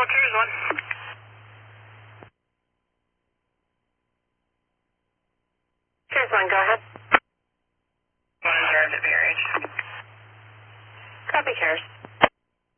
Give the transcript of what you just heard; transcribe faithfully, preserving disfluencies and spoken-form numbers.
Cheers one. Cheers one, go ahead. One, zero to B R H. Copy, Cheers.